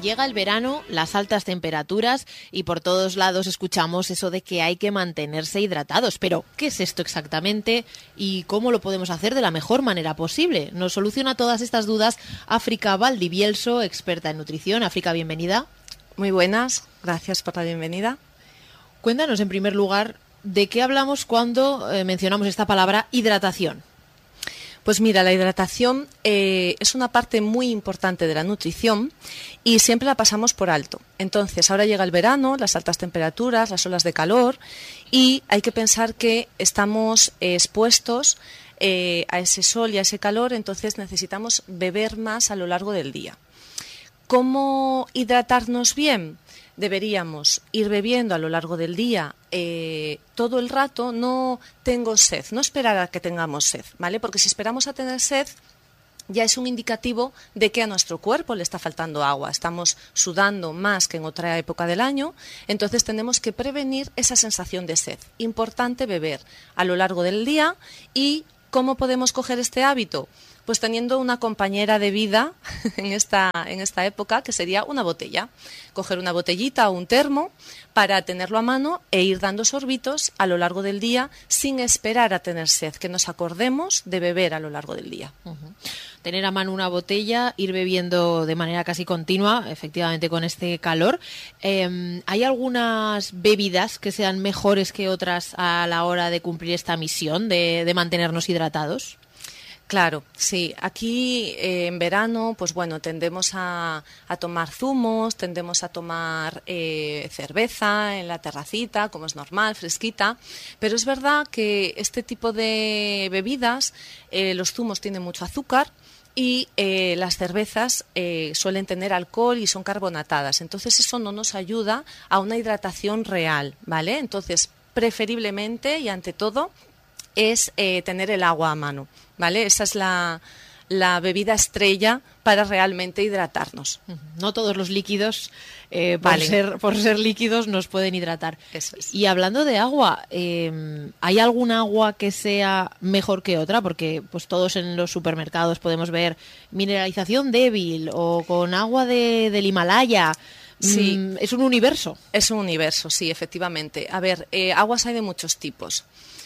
Llega el verano, las altas temperaturas y por todos lados escuchamos eso de que hay que mantenerse hidratados. Pero, ¿qué es esto exactamente y cómo lo podemos hacer de la mejor manera posible? Nos soluciona todas estas dudas África Valdivielso, experta en nutrición. África, bienvenida. Muy buenas, gracias por la bienvenida. Cuéntanos, en primer lugar, ¿de qué hablamos cuando mencionamos esta palabra hidratación? Pues mira, la hidratación es una parte muy importante de la nutrición y siempre la pasamos por alto. Entonces, ahora llega el verano, las altas temperaturas, las olas de calor y hay que pensar que estamos expuestos a ese sol y a ese calor, entonces necesitamos beber más a lo largo del día. ¿Cómo hidratarnos bien? Deberíamos ir bebiendo a lo largo del día todo el rato, no tengo sed, no esperar a que tengamos sed, ¿vale? Porque si esperamos a tener sed, ya es un indicativo de que a nuestro cuerpo le está faltando agua. Estamos sudando más que en otra época del año, entonces tenemos que prevenir esa sensación de sed. Importante beber a lo largo del día. ¿Y cómo podemos coger este hábito? Pues teniendo una compañera de vida en esta época, que sería una botella. Coger una botellita o un termo para tenerlo a mano e ir dando sorbitos a lo largo del día sin esperar a tener sed, que nos acordemos de beber a lo largo del día. Tener a mano una botella, ir bebiendo de manera casi continua, efectivamente con este calor. ¿Hay algunas bebidas que sean mejores que otras a la hora de cumplir esta misión de mantenernos hidratados? Claro, sí. Aquí en verano, pues bueno, tendemos a tomar zumos, tendemos a tomar cerveza en la terracita, como es normal, fresquita. Pero es verdad que este tipo de bebidas, los zumos tienen mucho azúcar y las cervezas suelen tener alcohol y son carbonatadas. Entonces eso no nos ayuda a una hidratación real, ¿vale? Entonces, preferiblemente y ante todo, es tener el agua a mano, ¿vale? Esa es la bebida estrella para realmente hidratarnos. No todos los líquidos, Vale. por ser líquidos, nos pueden hidratar. Eso es. Y hablando de agua, ¿hay algún agua que sea mejor que otra? Porque pues todos en los supermercados podemos ver mineralización débil o con agua del Himalaya. Sí. Es un universo. Es un universo, sí, efectivamente. A ver, aguas hay de muchos tipos.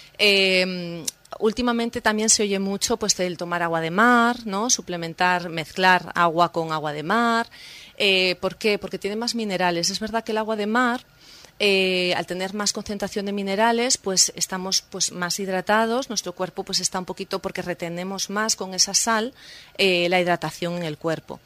Últimamente también se oye mucho pues el tomar agua de mar, ¿no? Suplementar, mezclar agua con agua de mar. ¿Por qué? Porque tiene más minerales. Es verdad que el agua de mar, al tener más concentración de minerales, pues estamos pues más hidratados, nuestro cuerpo pues está un poquito, porque retenemos más con esa sal la hidratación en el cuerpo.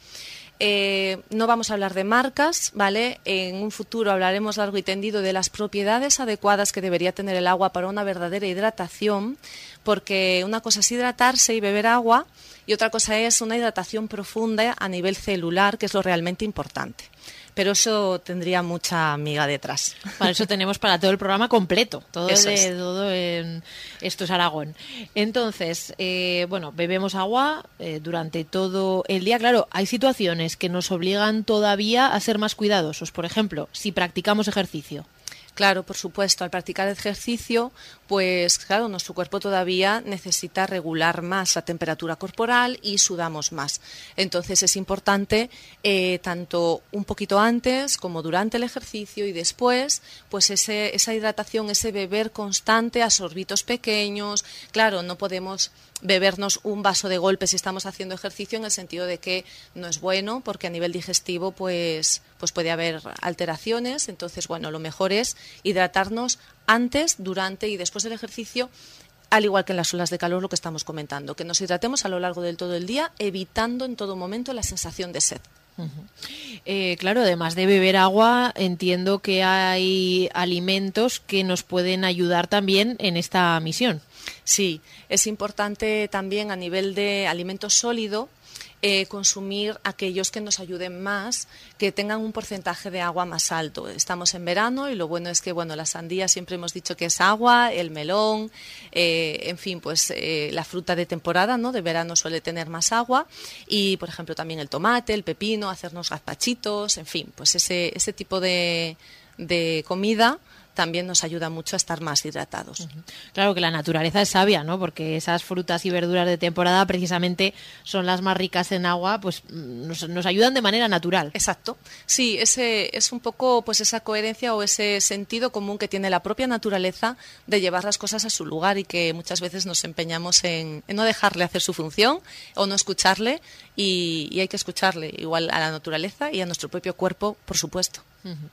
No vamos a hablar de marcas, ¿vale? En un futuro hablaremos largo y tendido de las propiedades adecuadas que debería tener el agua para una verdadera hidratación, porque una cosa es hidratarse y beber agua y otra cosa es una hidratación profunda a nivel celular, que es lo realmente importante. Pero eso tendría mucha miga detrás. Para eso tenemos para todo el programa completo. Todo Es. Esto es Aragón. Entonces, bueno, bebemos agua durante todo el día. Claro, hay situaciones que nos obligan todavía a ser más cuidadosos. Por ejemplo, si practicamos ejercicio. Claro, por supuesto, al practicar ejercicio, pues claro, nuestro cuerpo todavía necesita regular más la temperatura corporal y sudamos más. Entonces es importante, tanto un poquito antes como durante el ejercicio y después, pues esa hidratación, ese beber constante a sorbitos pequeños. Claro, no podemos bebernos un vaso de golpe si estamos haciendo ejercicio, en el sentido de que no es bueno, porque a nivel digestivo pues puede haber alteraciones. Entonces, bueno, lo mejor es hidratarnos antes, durante y después del ejercicio, al igual que en las olas de calor, lo que estamos comentando, que nos hidratemos a lo largo del todo el día, evitando en todo momento la sensación de sed. Claro, además de beber agua, entiendo que hay alimentos que nos pueden ayudar también en esta misión. Sí, es importante también a nivel de alimento sólido consumir aquellos que nos ayuden más, que tengan un porcentaje de agua más alto. Estamos en verano y lo bueno es que la sandía siempre hemos dicho que es agua, el melón, en fin, pues la fruta de temporada, ¿no? De verano suele tener más agua y, por ejemplo, también el tomate, el pepino, hacernos gazpachitos, en fin, pues ese tipo de comida también nos ayuda mucho a estar más hidratados. Claro que la naturaleza es sabia, ¿no? Porque esas frutas y verduras de temporada precisamente son las más ricas en agua, pues nos ayudan de manera natural. Exacto. Sí, ese es un poco pues esa coherencia o ese sentido común que tiene la propia naturaleza de llevar las cosas a su lugar y que muchas veces nos empeñamos en no dejarle hacer su función o no escucharle y hay que escucharle igual a la naturaleza y a nuestro propio cuerpo, por supuesto.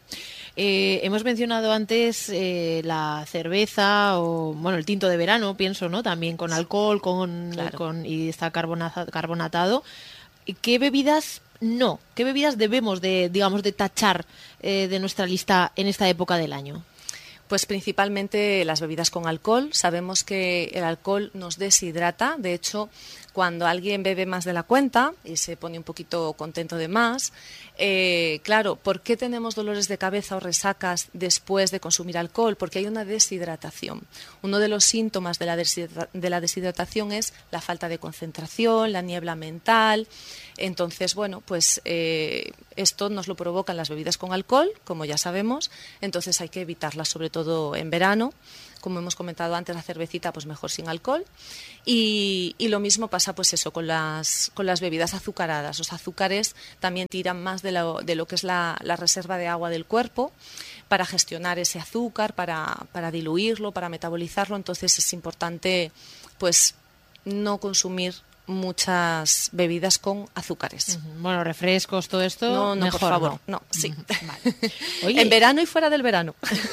Hemos mencionado antes la cerveza o bueno el tinto de verano, pienso, ¿no? También con alcohol, y está carbonatado. ¿Qué bebidas no? ¿Qué bebidas debemos de tachar de nuestra lista en esta época del año? Pues principalmente las bebidas con alcohol. Sabemos que el alcohol nos deshidrata. De hecho, cuando alguien bebe más de la cuenta y se pone un poquito contento de más, claro, ¿por qué tenemos dolores de cabeza o resacas después de consumir alcohol? Porque hay una deshidratación. Uno de los síntomas de la deshidratación es la falta de concentración, la niebla mental. Entonces, bueno, pues esto nos lo provocan las bebidas con alcohol, como ya sabemos. Entonces hay que evitarlas, sobre todo en verano. Como hemos comentado antes, la cervecita pues mejor sin alcohol. Y lo mismo pasa pues eso con las bebidas azucaradas. Los azúcares también tiran más de lo que es la reserva de agua del cuerpo para gestionar ese azúcar, para diluirlo, para metabolizarlo. Entonces es importante pues no consumir muchas bebidas con azúcares. Bueno, refrescos, todo esto. No, mejor, por favor. No, sí. Vale. Oye, en verano y fuera del verano.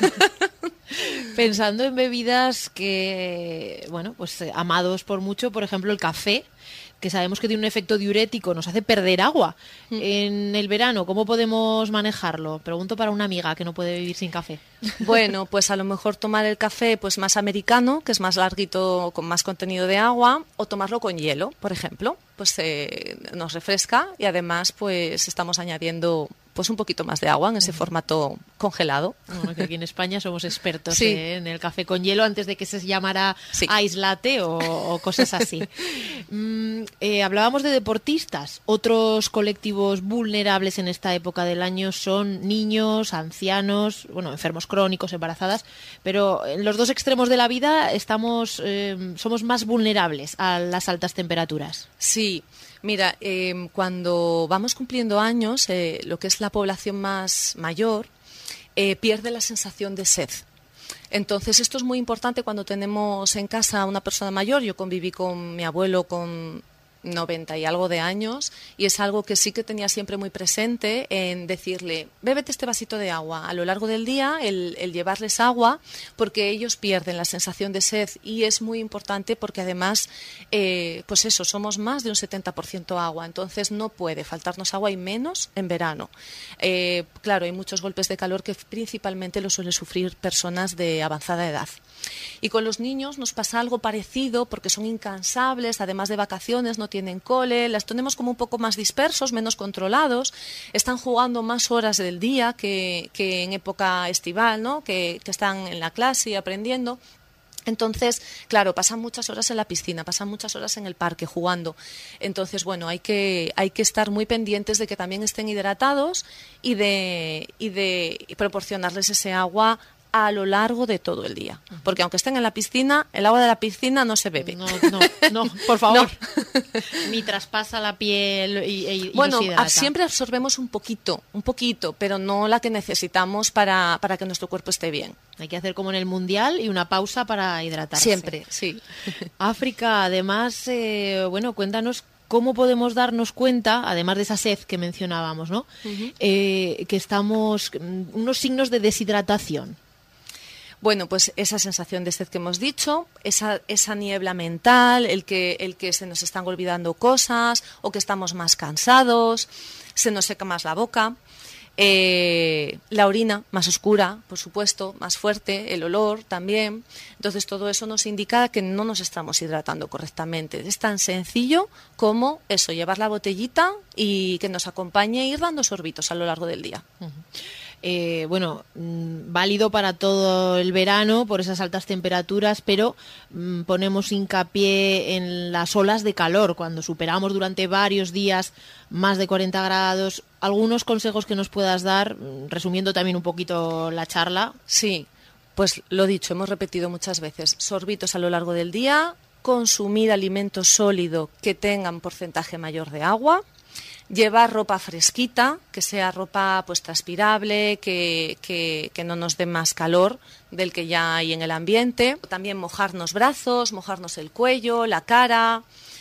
Pensando en bebidas que, bueno, pues amados por mucho, por ejemplo, el café, que sabemos que tiene un efecto diurético, nos hace perder agua. En el verano, ¿cómo podemos manejarlo? Pregunto para una amiga que no puede vivir sin café. Bueno, pues a lo mejor tomar el café pues más americano, que es más larguito, con más contenido de agua, o tomarlo con hielo, por ejemplo. Pues nos refresca y además pues estamos añadiendo pues un poquito más de agua en ese formato congelado. Bueno, que aquí en España somos expertos sí. En el café con hielo antes de que se llamara sí. ice latte o cosas así. Hablábamos de deportistas. Otros colectivos vulnerables en esta época del año son niños, ancianos, bueno, enfermos crónicos, embarazadas, pero en los dos extremos de la vida somos más vulnerables a las altas temperaturas. Sí. Mira, cuando vamos cumpliendo años, lo que es la población más mayor pierde la sensación de sed. Entonces, esto es muy importante cuando tenemos en casa a una persona mayor. Yo conviví con mi abuelo con 90 y algo de años y es algo que sí que tenía siempre muy presente en decirle, bébete este vasito de agua a lo largo del día, el llevarles agua, porque ellos pierden la sensación de sed y es muy importante porque además, pues eso, somos más de un 70% agua, entonces no puede faltarnos agua y menos en verano. Claro, hay muchos golpes de calor que principalmente lo suelen sufrir personas de avanzada edad. Y con los niños nos pasa algo parecido porque son incansables, además de vacaciones, no tienen cole, las tenemos como un poco más dispersos, menos controlados, están jugando más horas del día que en época estival, ¿no? que están en la clase y aprendiendo. Entonces, claro, pasan muchas horas en la piscina, pasan muchas horas en el parque jugando. Entonces, bueno, hay que estar muy pendientes de que también estén hidratados y de proporcionarles ese agua a lo largo de todo el día. Porque aunque estén en la piscina, el agua de la piscina no se bebe. No, por favor. No. Ni traspasa la piel y bueno, nos hidrata. Siempre absorbemos un poquito, pero no la que necesitamos para que nuestro cuerpo esté bien. Hay que hacer como en el Mundial y una pausa para hidratarse. Siempre, sí. África, además, cuéntanos cómo podemos darnos cuenta, además de esa sed que mencionábamos, ¿no? Que estamos, unos signos de deshidratación. Bueno, pues esa sensación de sed que hemos dicho, esa niebla mental, el que se nos están olvidando cosas o que estamos más cansados, se nos seca más la boca, la orina más oscura, por supuesto, más fuerte, el olor también. Entonces todo eso nos indica que no nos estamos hidratando correctamente. Es tan sencillo como eso, llevar la botellita y que nos acompañe e ir dando sorbitos a lo largo del día. Válido para todo el verano por esas altas temperaturas, pero ponemos hincapié en las olas de calor, cuando superamos durante varios días más de 40 grados. ¿Algunos consejos que nos puedas dar, resumiendo también un poquito la charla? Sí. Pues lo dicho, hemos repetido muchas veces, sorbitos a lo largo del día, consumir alimentos sólidos que tengan porcentaje mayor de agua, llevar ropa fresquita, que sea ropa pues transpirable, que no nos dé más calor del que ya hay en el ambiente. También mojarnos brazos, mojarnos el cuello, la cara,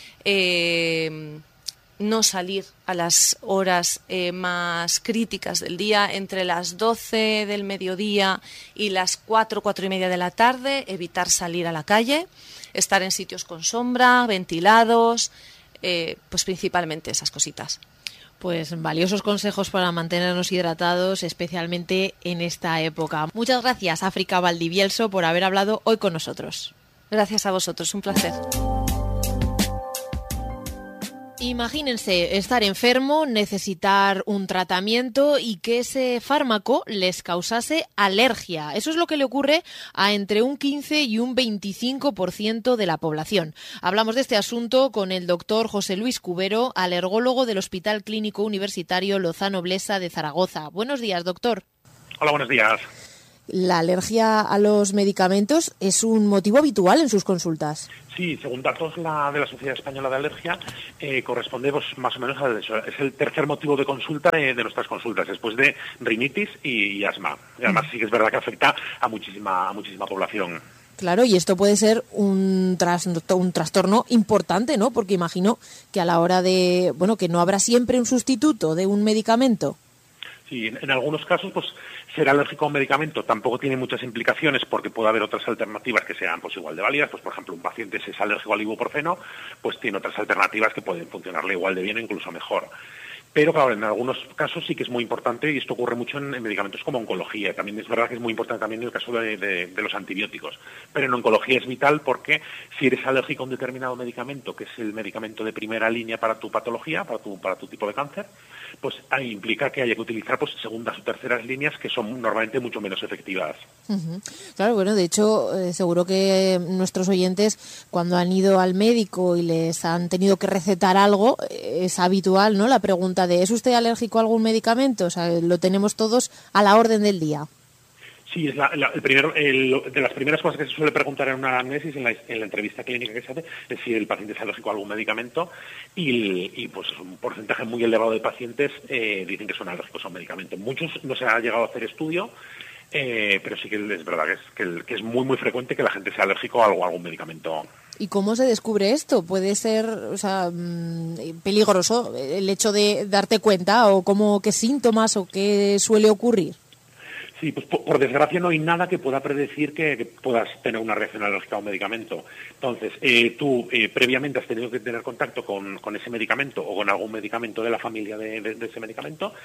no salir a las horas más críticas del día, entre las 12 del mediodía y las 4 y media de la tarde, evitar salir a la calle, estar en sitios con sombra, ventilados, pues principalmente esas cositas. Pues valiosos consejos para mantenernos hidratados, especialmente en esta época. Muchas gracias, África Valdivielso, por haber hablado hoy con nosotros. Gracias a vosotros, un placer. Imagínense estar enfermo, necesitar un tratamiento y que ese fármaco les causase alergia. Eso es lo que le ocurre a entre un 15 y un 25% de la población. Hablamos de este asunto con el doctor José Luis Cubero, alergólogo del Hospital Clínico Universitario Lozano Blesa de Zaragoza. Buenos días, doctor. Hola, buenos días. ¿La alergia a los medicamentos es un motivo habitual en sus consultas? Sí, según datos de la Sociedad Española de Alergia, corresponde pues, más o menos a eso. Es el tercer motivo de consulta de nuestras consultas, después de rinitis y asma. Y además sí que es verdad que afecta a muchísima población. Claro, y esto puede ser un trastorno importante, ¿no? Porque imagino que a la hora de, que no habrá siempre un sustituto de un medicamento. Sí, en algunos casos, pues ser alérgico a un medicamento tampoco tiene muchas implicaciones porque puede haber otras alternativas que sean pues igual de válidas. Pues por ejemplo, un paciente si es alérgico al ibuprofeno, pues tiene otras alternativas que pueden funcionarle igual de bien o incluso mejor. Pero claro, en algunos casos sí que es muy importante, y esto ocurre mucho en medicamentos como oncología. También es verdad que es muy importante también en el caso de los antibióticos. Pero en oncología es vital porque si eres alérgico a un determinado medicamento, que es el medicamento de primera línea para tu patología, para tu tipo de cáncer, pues ahí implica que haya que utilizar pues segundas o terceras líneas que son normalmente mucho menos efectivas. Uh-huh. Claro, bueno, de hecho, seguro que nuestros oyentes, cuando han ido al médico y les han tenido que recetar algo, es habitual, ¿no?, la pregunta de ¿es usted alérgico a algún medicamento? O sea, lo tenemos todos a la orden del día. Sí, es de las primeras cosas que se suele preguntar en una anamnesis, en la entrevista clínica que se hace, es si el paciente es alérgico a algún medicamento y pues un porcentaje muy elevado de pacientes dicen que son alérgicos a un medicamento. Muchos no se ha llegado a hacer estudio, pero sí que es verdad que es muy frecuente que la gente sea alérgico a algún medicamento. ¿Y cómo se descubre esto? ¿Puede ser, peligroso el hecho de darte cuenta o qué síntomas o qué suele ocurrir? Sí, pues por desgracia no hay nada que pueda predecir que puedas tener una reacción alérgica a un medicamento. Entonces, tú previamente has tenido que tener contacto con ese medicamento o con algún medicamento de la familia de ese medicamento.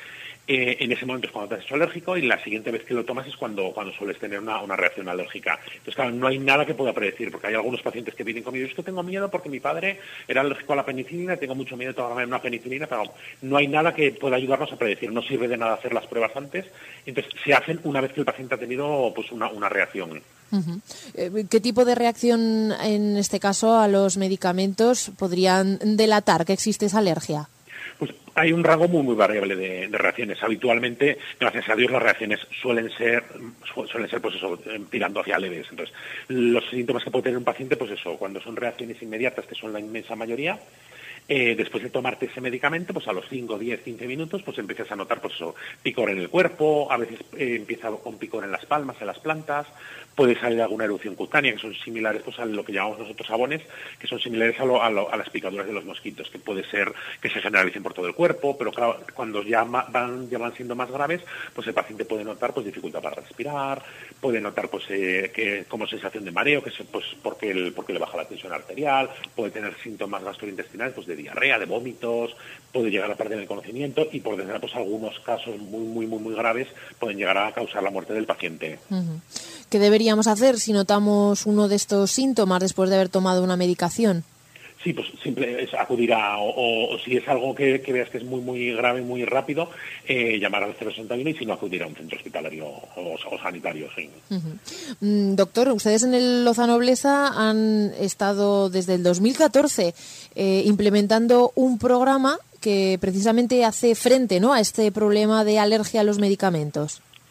En ese momento es cuando te has hecho alérgico y la siguiente vez que lo tomas es cuando sueles tener una reacción alérgica. Entonces, claro, no hay nada que pueda predecir, porque hay algunos pacientes que vienen conmigo, es que tengo miedo porque mi padre era alérgico a la penicilina, tengo mucho miedo de tomarme una penicilina, pero no hay nada que pueda ayudarnos a predecir. No sirve de nada hacer las pruebas antes. Entonces, se hacen una vez que el paciente ha tenido pues una reacción. Uh-huh. ¿Qué tipo de reacción, en este caso, a los medicamentos podrían delatar que existe esa alergia? Pues hay un rango muy variable de reacciones. Habitualmente, gracias a Dios, las reacciones suelen ser pues eso, tirando hacia leves. Entonces, los síntomas que puede tener un paciente, pues eso, cuando son reacciones inmediatas, que son la inmensa mayoría, después de tomarte ese medicamento, pues a los 5, 10, 15 minutos, pues empiezas a notar pues eso, picor en el cuerpo, a veces empieza con picor en las palmas, en las plantas, puede salir alguna erupción cutánea, que son similares pues a lo que llamamos nosotros sabones, que son similares a las picaduras de los mosquitos, que puede ser que se generalicen por todo el cuerpo, pero claro, cuando ya van siendo más graves, pues el paciente puede notar pues dificultad para respirar, puede notar pues que como sensación de mareo, que es pues porque le baja la tensión arterial, puede tener síntomas gastrointestinales pues de diarrea, de vómitos, puede llegar a perder el conocimiento y por desgracia pues algunos casos muy graves pueden llegar a causar la muerte del paciente. Uh-huh. ¿Qué deberíamos hacer si notamos uno de estos síntomas después de haber tomado una medicación? Sí, pues simple es acudir o si es algo que veas que es muy grave, muy rápido, llamar al 061 y si no acudir a un centro hospitalario o sanitario. Sí. Uh-huh. Doctor, ustedes en el Lozano Blesa han estado desde el 2014 implementando un programa que precisamente hace frente, ¿no?, a este problema de alergia a los medicamentos.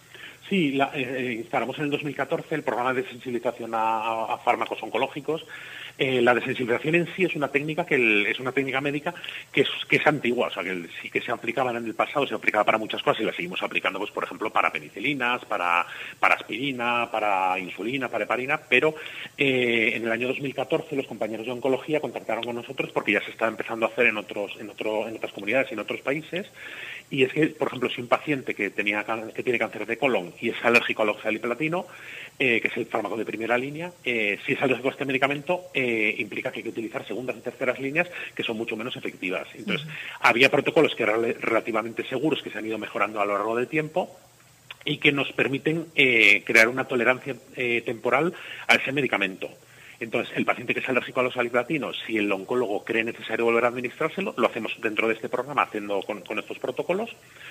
Sí, instalamos en el 2014 el programa de sensibilización a fármacos oncológicos. La desensibilización en sí es una técnica es una técnica médica que es antigua, o sea, que sí que se aplicaba en el pasado, se aplicaba para muchas cosas y la seguimos aplicando, pues por ejemplo, para penicilinas, para aspirina, para insulina, para heparina, pero en el año 2014 los compañeros de oncología contactaron con nosotros porque ya se está empezando a hacer en otras comunidades y en otros países. Y es que, por ejemplo, si un paciente que tiene cáncer de colon y es alérgico al oxaliplatino, que es el fármaco de primera línea, si es alérgico a este medicamento, implica que hay que utilizar segundas y terceras líneas que son mucho menos efectivas. Entonces, había protocolos que eran relativamente seguros, que se han ido mejorando a lo largo del tiempo y que nos permiten crear una tolerancia temporal a ese medicamento. Entonces, el paciente que es alérgico a los oxaliplatino, si el oncólogo cree necesario volver a administrárselo, lo hacemos dentro de este programa, haciendo con estos protocolos,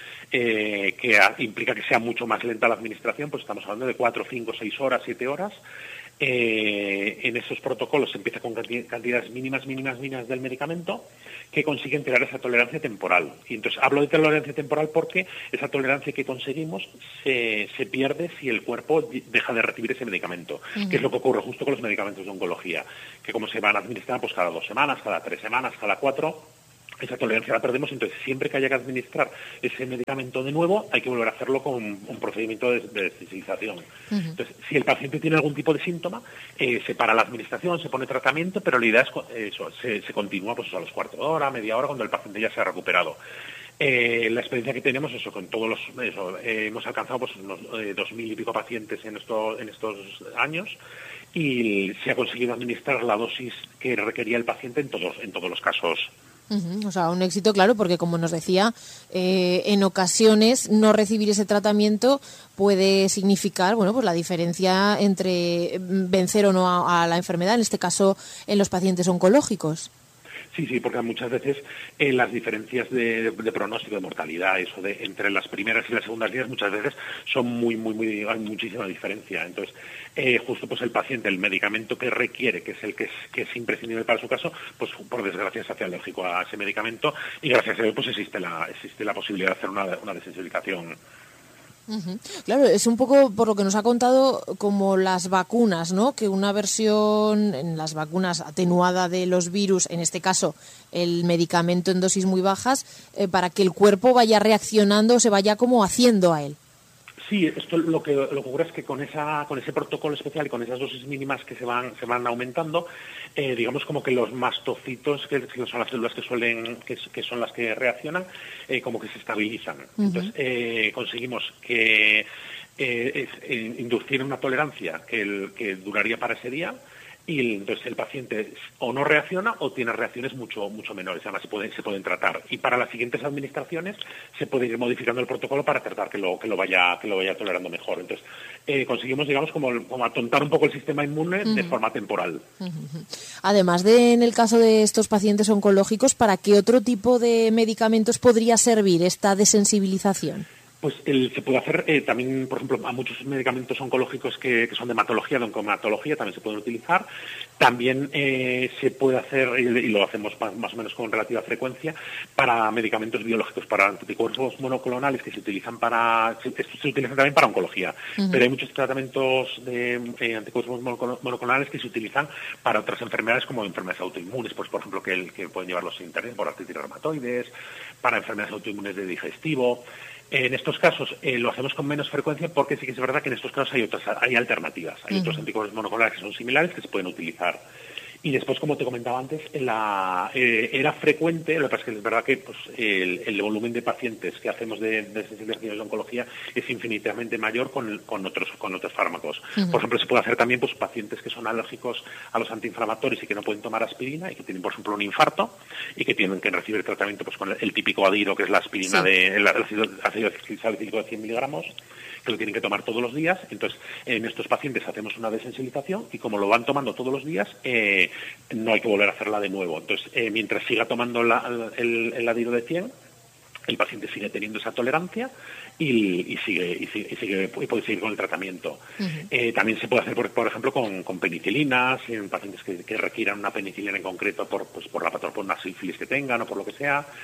que implica que sea mucho más lenta la administración, pues estamos hablando de 4, 5, 6 horas, 7 horas. En esos protocolos se empieza con cantidades mínimas del medicamento que consiguen crear esa tolerancia temporal. Y entonces hablo de tolerancia temporal porque esa tolerancia que conseguimos se pierde si el cuerpo deja de recibir ese medicamento, que es lo que ocurre justo con los medicamentos de oncología, que como se van a administrar pues cada 2 semanas, cada 3 semanas, cada 4, esa tolerancia la perdemos. Entonces siempre que haya que administrar ese medicamento de nuevo hay que volver a hacerlo con un procedimiento de desensibilización. Entonces, si el paciente tiene algún tipo de síntoma, se para la administración, se pone tratamiento, pero la idea es se continúa pues a los cuartos de hora, media hora, cuando el paciente ya se ha recuperado. La experiencia que tenemos con todos hemos alcanzado pues unos 2.000 y pico pacientes en estos años y se ha conseguido administrar la dosis que requería el paciente en todos los casos. O sea, un éxito, claro, porque como nos decía, en ocasiones no recibir ese tratamiento puede significar, bueno, pues la diferencia entre vencer o no a la enfermedad, en este caso en los pacientes oncológicos. Sí, porque muchas veces las diferencias de pronóstico, de mortalidad, entre las primeras y las segundas líneas, muchas veces son hay muchísima diferencia. Entonces, justo pues el paciente, el medicamento que requiere, que es el que es imprescindible para su caso, pues por desgracia se hace alérgico a ese medicamento y gracias a ello pues existe la posibilidad de hacer una desensibilización. Claro, es un poco por lo que nos ha contado como las vacunas, ¿no? Que una versión en las vacunas atenuada de los virus, en este caso el medicamento en dosis muy bajas, para que el cuerpo vaya reaccionando, se vaya como haciendo a él. Sí, esto lo que ocurre es que con ese protocolo especial y con esas dosis mínimas que se van aumentando, digamos como que los mastocitos, que son las células que son las que reaccionan, como que se estabilizan. Entonces conseguimos que inducir una tolerancia que duraría para ese día. Y entonces el paciente o no reacciona o tiene reacciones mucho menores, además se pueden tratar. Y para las siguientes administraciones se puede ir modificando el protocolo para tratar que lo vaya tolerando mejor. Entonces conseguimos, digamos, como atontar un poco el sistema inmune de forma temporal. Además de, en el caso de estos pacientes oncológicos, ¿para qué otro tipo de medicamentos podría servir esta desensibilización? Pues se puede hacer también, por ejemplo, a muchos medicamentos oncológicos que son de hematología, de oncomatología, también se pueden utilizar. También se puede hacer, y lo hacemos más o menos con relativa frecuencia, para medicamentos biológicos, para anticuerpos monoclonales que se utilizan también para oncología. Pero hay muchos tratamientos de anticuerpos monoclonales que se utilizan para otras enfermedades como enfermedades autoinmunes, pues por ejemplo que pueden llevarlos sin interés por artritis reumatoides, para enfermedades autoinmunes de digestivo. En estos casos lo hacemos con menos frecuencia porque sí que es verdad que en estos casos hay alternativas. Hay otros anticuerpos monoclonales que son similares que se pueden utilizar. Y después, como te comentaba antes, era frecuente, lo que pasa es que es verdad que pues, el volumen de pacientes que hacemos de sensibilizaciones de oncología es infinitamente mayor con otros fármacos. Por ejemplo, se puede hacer también pues, pacientes que son alérgicos a los antiinflamatorios y que no pueden tomar aspirina y que tienen, por ejemplo, un infarto y que tienen que recibir tratamiento pues, con el típico adiro, que es la aspirina el ácido salicílico de 100 miligramos, que lo tienen que tomar todos los días. Entonces, en estos pacientes hacemos una desensibilización y como lo van tomando todos los días, no hay que volver a hacerla de nuevo. Entonces, mientras siga tomando el adiro de 100, el paciente sigue teniendo esa tolerancia y puede seguir con el tratamiento. También se puede hacer, por ejemplo, con penicilinas, en pacientes que requieran una penicilina en concreto por una sífilis que tengan o por lo que sea.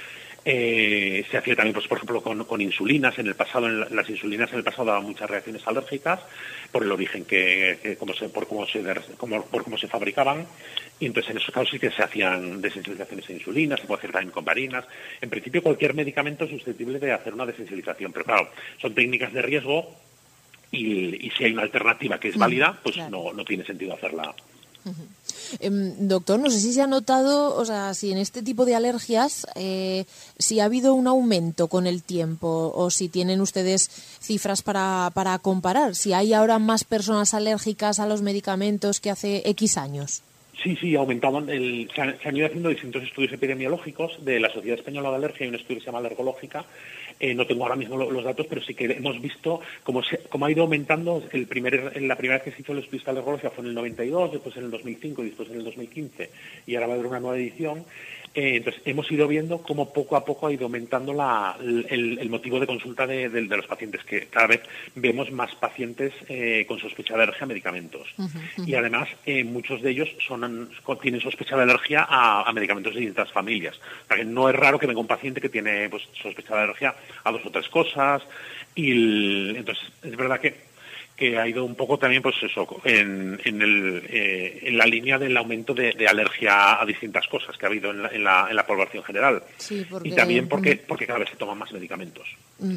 Se hacía también, pues, por ejemplo, con insulinas. En el pasado, las insulinas en el pasado daban muchas reacciones alérgicas por el origen por cómo se fabricaban. Y entonces en esos casos sí que se hacían desensibilizaciones a insulinas, se puede hacer también con varinas. En principio cualquier medicamento es susceptible de hacer una desensibilización, pero claro, son técnicas de riesgo y si hay una alternativa que es válida, pues claro, no tiene sentido hacerla. Doctor, no sé si se ha notado, o sea, si en este tipo de alergias, si ha habido un aumento con el tiempo o si tienen ustedes cifras para comparar, si hay ahora más personas alérgicas a los medicamentos que hace X años. Sí, aumentaban. Se han ido haciendo distintos estudios epidemiológicos de la Sociedad Española de Alergia y un estudio que se llama Alergológica. No tengo ahora mismo los datos, pero sí que hemos visto cómo ha ido aumentando. La primera vez que se hizo el estudio de alergología fue en el 92, después en el 2005 y después en el 2015, y ahora va a haber una nueva edición. Entonces, hemos ido viendo cómo poco a poco ha ido aumentando el motivo de consulta de los pacientes, que cada vez vemos más pacientes con sospecha de alergia a medicamentos. Y además, muchos de ellos tienen sospecha de alergia a medicamentos de distintas familias. O sea, que no es raro que venga un paciente que tiene, pues, sospecha de alergia a 2 o 3 cosas. Entonces, es verdad que ha ido un poco también, pues eso, en la línea del aumento de alergia a distintas cosas que ha habido en la población general. Sí, y también porque cada vez se toman más medicamentos.